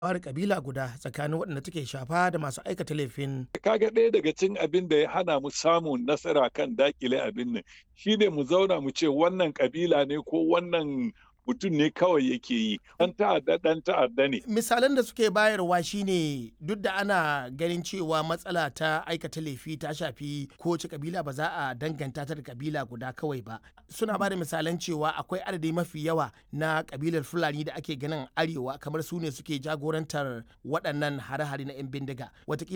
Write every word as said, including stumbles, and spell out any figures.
ware kabila guda tsakanin waɗanda take shafa da masu aikata laifin. Kaga ɗaya daga cikin abin da ya hana mu samun nasara kan dakile abin nan shine mu zauna mu ce wannan kabila ne ko wannan mutum ne kawai yake yi. Ɗan ta'adda ɗan ta'adda ne. Misalan da suke bayarwa shine duk da ana ganin cewa matsala ta aikata laifi ta shafi kowace kabila ba za a danganta ta da kabila guda kawai ba. Suna ba da misalan cewa akwai adadi mafi yawa na kabilar Fulani da ake ganin arewa kamar su ne suke jagorantar waɗannan hare-hare na 'yan bindiga. Wataƙila